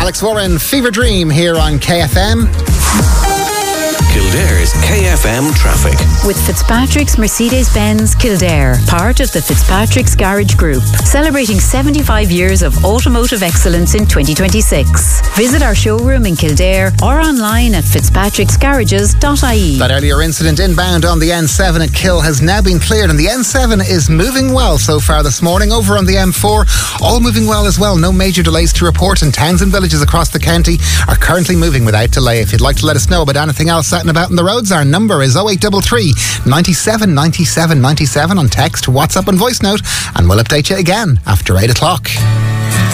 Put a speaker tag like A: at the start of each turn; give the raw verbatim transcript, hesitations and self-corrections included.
A: Alex Warren, Fever Dream here on K F M.
B: Kildare's K F M traffic.
C: With Fitzpatrick's Mercedes-Benz Kildare, part of the Fitzpatrick's Garage Group, celebrating seventy-five years of automotive excellence in twenty twenty-six. Visit our showroom in Kildare or online at fitzpatricks garages dot I E.
A: That earlier incident inbound on the N seven at Kill has now been cleared, and the N seven is moving well so far this morning. Over on the M four, all moving well as well. No major delays to report, and towns and villages across the county are currently moving without delay. If you'd like to let us know about anything else out and about on the roads, our number is oh eight three three, nine seven, nine seven, nine seven on text, WhatsApp and voice note, and we'll update you again after eight o'clock.